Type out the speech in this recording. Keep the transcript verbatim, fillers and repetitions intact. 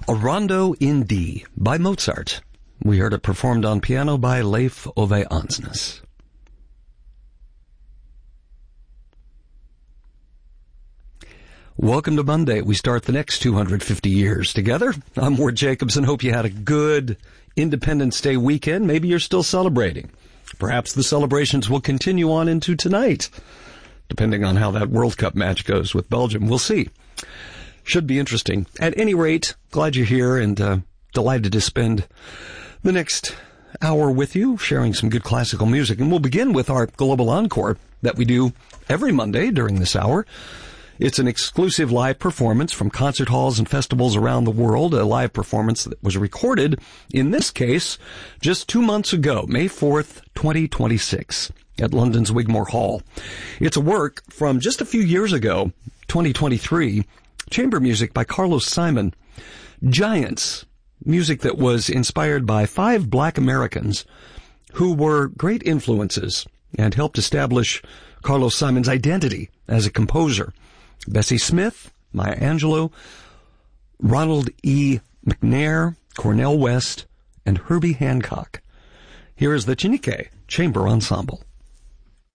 A Rondo in D by Mozart. We heard it performed on piano by Leif Ove Ansnes. Welcome to Monday. We start the next two hundred fifty years together. I'm Ward Jacobson. Hope you had a good Independence Day weekend. Maybe you're still celebrating. Perhaps the celebrations will continue on into tonight, depending on how that World Cup match goes with Belgium. We'll see. Should be interesting. At any rate, glad you're here and uh, delighted to spend the next hour with you, sharing some good classical music. And we'll begin with our Global Encore that we do every Monday during this hour. It's an exclusive live performance from concert halls and festivals around the world, a live performance that was recorded, in this case, just two months ago, May fourth, twenty twenty-six, at London's Wigmore Hall. It's a work from just a few years ago, twenty twenty-three, chamber music by Carlos Simon. Giants, music that was inspired by five black Americans who were great influences and helped establish Carlos Simon's identity as a composer. Bessie Smith, Maya Angelou, Ronald E. McNair, Cornel West, and Herbie Hancock. Here is the Chiniquet Chamber Ensemble.